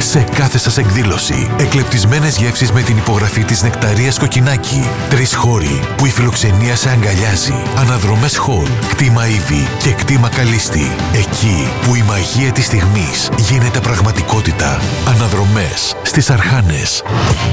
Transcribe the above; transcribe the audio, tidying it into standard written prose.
σε κάθε σας εκδήλωση. Εκλεπτισμένες γεύσεις με την υπογραφή της Νεκταρίας Κοκκινάκη. 3 χώροι που η φιλοξενία σε αγκαλιάζει. Αναδρομές Hall, κτήμα Ivy και κτήμα Καλίστη. Εκεί που η μαγεία της στιγμής γίνεται πραγματικότητα. Αναδρομές στις Αρχάνες.